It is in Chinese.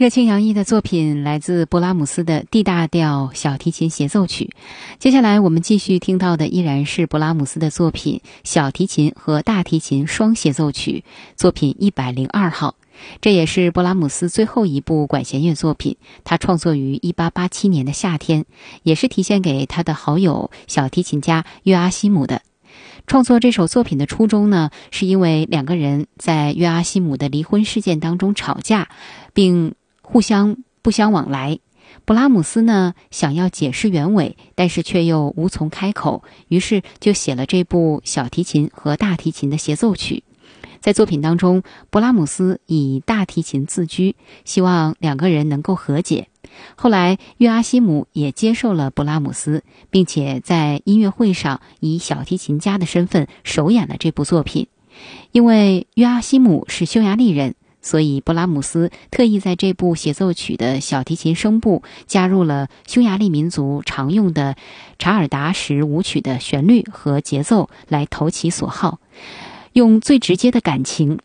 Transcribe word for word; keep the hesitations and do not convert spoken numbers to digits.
热情洋溢的作品来自勃拉姆斯的 D 大调小提琴协奏曲。接下来我们继续听到的依然是勃拉姆斯的作品小提琴和大提琴双协奏曲，作品一百零二号。这也是勃拉姆斯最后一部管弦乐作品，他创作于一八八七年的夏天，也是题献给他的好友小提琴家约阿希姆的。创作这首作品的初衷呢，是因为两个人在约阿希姆的离婚事件当中吵架，并互相不相往来。勃拉姆斯呢想要解释原委，但是却又无从开口，于是就写了这部小提琴和大提琴的协奏曲。在作品当中，勃拉姆斯以大提琴自居，希望两个人能够和解。后来约阿希姆也接受了勃拉姆斯，并且在音乐会上以小提琴家的身份首演了这部作品。因为约阿希姆是匈牙利人，所以勃拉姆斯特意在这部协奏曲的小提琴声部加入了匈牙利民族常用的查尔达什舞曲的旋律和节奏，来投其所好，用最直接的感情